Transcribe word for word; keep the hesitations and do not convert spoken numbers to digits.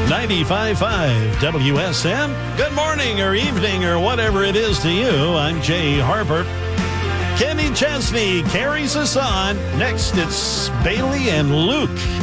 ninety-five point five W S M. Good morning or evening or whatever it is to you. I'm Jay Harper. Kenny Chesney carries us on. Next, it's Bailey and Luke